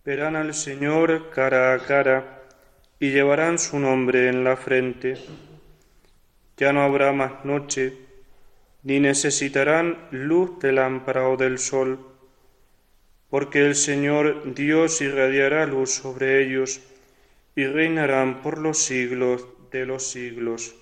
Verán al Señor cara a cara y llevarán su nombre en la frente. Ya no habrá más noche, ni necesitarán luz de lámpara o del sol, porque el Señor Dios irradiará luz sobre ellos y reinarán por los siglos de los siglos.